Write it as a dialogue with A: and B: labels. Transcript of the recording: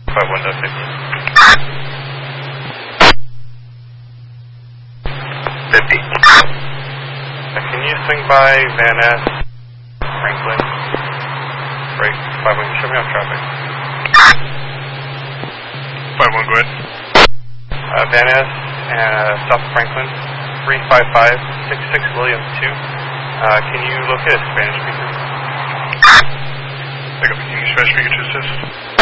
A: 50.
B: Can you swing by Van Ness, Franklin? Break 51, show me off traffic.
C: 51, go ahead.
B: Van Ness and South Franklin, 355-66 William 2. Can you locate a Spanish speaker?
C: Pick up the Spanish speaker to assist.